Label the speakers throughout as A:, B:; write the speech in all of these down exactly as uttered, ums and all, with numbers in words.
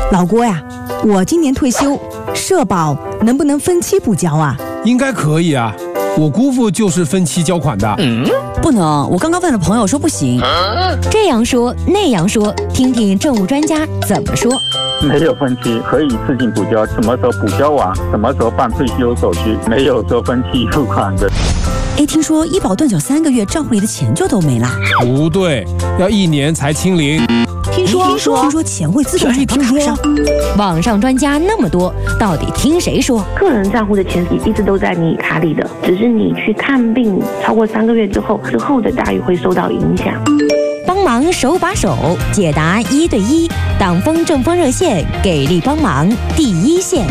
A: 老郭呀，我今年退休，社保能不能分期补交啊？
B: 应该可以啊，我姑父就是分期交款的。
A: 嗯，不能，我刚刚问了朋友说不行。
C: 这样说那样说，听听政务专家怎么说。
D: 没有分期，可以一次性补交，什么时候补交完，什么时候办退休手续，没有说分期付款的。
A: 哎，听说医保断缴三个月，账户里的钱就都没了。
B: 不对，要一年才清零。
A: 听说听说听说钱会自动转到卡上。
C: 网上专家那么多，到底听谁说？
E: 个人账户的钱一直都在你卡里的，只是你去看病超过三个月之后，之后的待遇会受到影响。
C: 帮忙手把手解答一对一，党风政风热线给力帮忙第一线。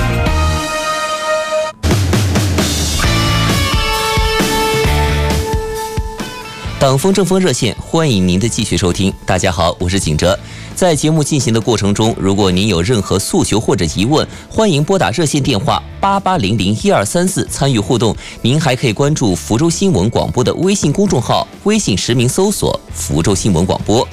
F: 党风政风热线，欢迎您的继续收听。大家好，我是景哲。在节目进行的过程中，如果您有任何诉求或者疑问，欢迎拨打热线电话八八零零一二三四参与互动。您还可以关注福州新闻广播的微信公众号，微信实名搜索福州新闻广播。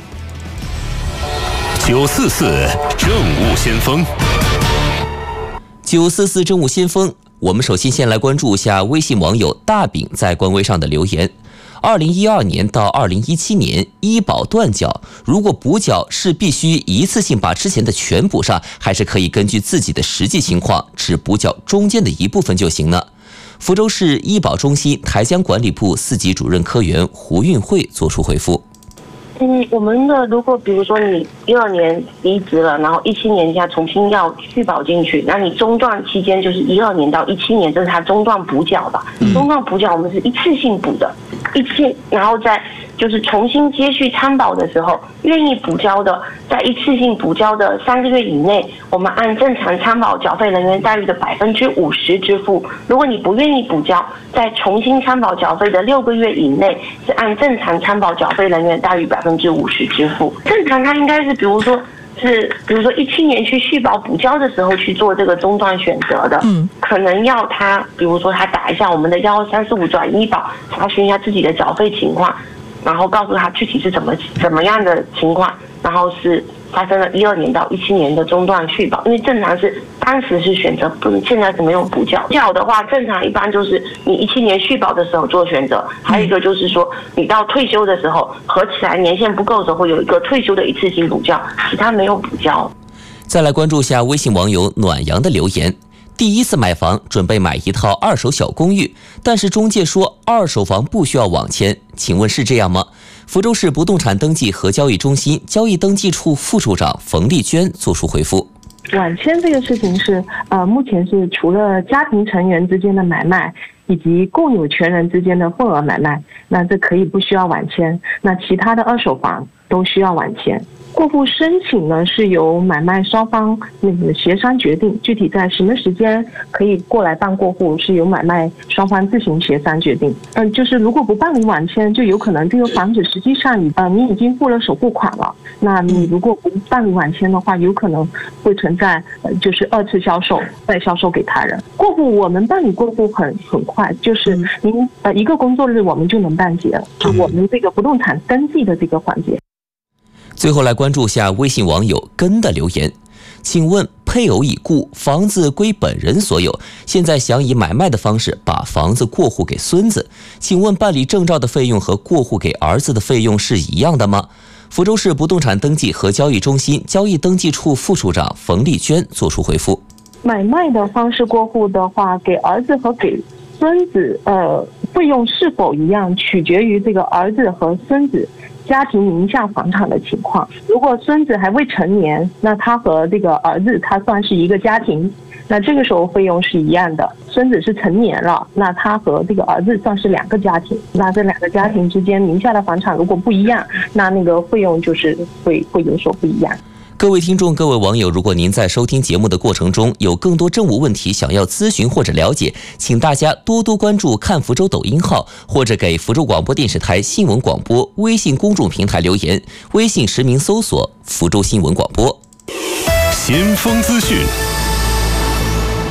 G: 九四四政务先锋，
F: 九四四政务先锋，我们首先先来关注一下微信网友大饼在官微上的留言。二零一二年到二零一七年医保断缴，如果补缴是必须一次性把之前的全补上，还是可以根据自己的实际情况只补缴中间的一部分就行呢？福州市医保中心台江管理部四级主任科员胡运慧作出回复。
E: 嗯，我们的如果比如说你一二年离职了，然后一七年下重新要续保进去，那你中断期间就是一二年到一七年，这是它中断补缴吧？嗯、中断补缴我们是一次性补的，一次，然后再就是重新接续参保的时候，愿意补交的，在一次性补交的三个月以内，我们按正常参保缴费人员待遇的百分之五十支付。如果你不愿意补交，在重新参保缴费的六个月以内，是按正常参保缴费人员待遇百分之五十支付。正常它应该是比如说是比如说一七年去续保补交的时候去做这个中断选择的，嗯，可能要他比如说他打一下我们的幺二三四五转医保，查询一下自己的缴费情况，然后告诉他具体是怎么怎么样的情况，然后是发生了一二年到一七年的中断续保，因为正常是当时是选择不，现在是没有补缴。补缴的话，正常一般就是你一七年续保的时候做选择，还有一个就是说你到退休的时候合起来年限不够的时候会有一个退休的一次性补缴，其他没有补缴。
F: 再来关注下微信网友暖阳的留言。第一次买房，准备买一套二手小公寓，但是中介说二手房不需要网签，请问是这样吗？福州市不动产登记和交易中心交易登记处副处长冯丽娟作出回复。
H: 网签这个事情是呃，目前是除了家庭成员之间的买卖以及共有权人之间的混合买卖，那这可以不需要网签，那其他的二手房都需要网签。过户申请呢是由买卖双方那个协商决定，具体在什么时间可以过来办过户是由买卖双方自行协商决定。嗯，就是如果不办理网签，就有可能这个房子实际上你呃你已经付了首付款了，那你如果不办理网签的话，有可能会存在呃就是二次销售再销售给他人。过户我们办理过户很很快，就是您呃一个工作日我们就能办结了，就我们这个不动产登记的这个环节。
F: 最后来关注下微信网友根的留言，请问配偶已故，房子归本人所有，现在想以买卖的方式把房子过户给孙子，请问办理证照的费用和过户给儿子的费用是一样的吗？福州市不动产登记和交易中心交易登记处副处长冯丽娟作出回复。
H: 买卖的方式过户的话，给儿子和给孙子呃费用是否一样，取决于这个儿子和孙子家庭名下房产的情况。如果孙子还未成年，那他和这个儿子他算是一个家庭，那这个时候费用是一样的。孙子是成年了，那他和这个儿子算是两个家庭，那这两个家庭之间名下的房产如果不一样，那那个费用就是会会有所不一样。
F: 各位听众，各位网友，如果您在收听节目的过程中有更多政务问题想要咨询或者了解，请大家多多关注看福州抖音号，或者给福州广播电视台新闻广播微信公众平台留言，微信实名搜索福州新闻广播。
G: 先锋资讯，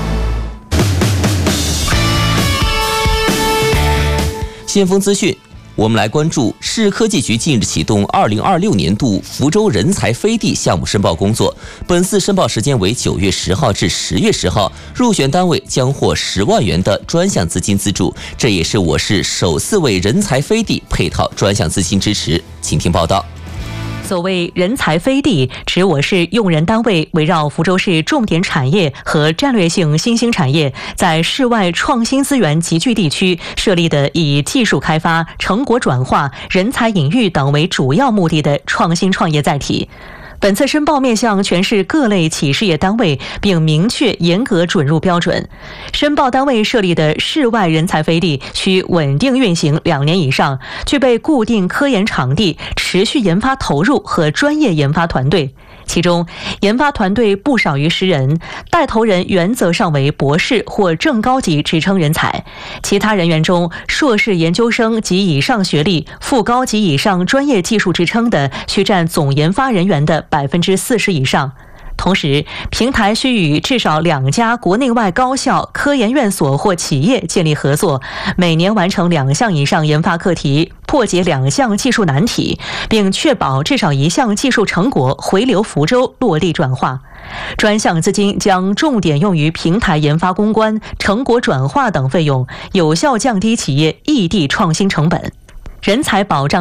F: 先锋资讯。 我们来关注市科技局近日启动二零二六年度福州人才飞地项目申报工作，本次申报时间为九月十号至十月十号，入选单位将获十万元的专项资金资助，这也是我市首次为人才飞地配套专项资金支持。请听报道。
I: 所谓人才飞地，指我市用人单位围绕福州市重点产业和战略性新兴产业，在市外创新资源集聚地区设立的以技术开发、成果转化、人才引育等为主要目的的创新创业载体。本次申报面向全市各类企事业单位，并明确严格准入标准。申报单位设立的市外人才飞地需稳定运行两年以上，具备固定科研场地、持续研发投入和专业研发团队。其中，研发团队不少于十人，带头人原则上为博士或正高级职称人才，其他人员中，硕士研究生及以上学历、副高级以上专业技术职称的，需占总研发人员的百分之四十以上。同时，平台需与至少两家国内外高校、科研院所或企业建立合作，每年完成两项以上研发课题，破解两项技术难题，并确保至少一项技术成果回流福州落地转化。专项资金将重点用于平台研发攻关、成果转化等费用，有效降低企业异地创新成本。人才保障